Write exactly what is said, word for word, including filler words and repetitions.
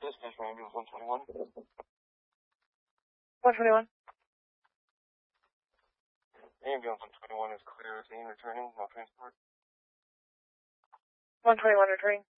Dispatch for ambulance one twenty-one. one twenty-one. Ambulance one twenty-one is clear as seen, returning, no transport. one twenty-one returning.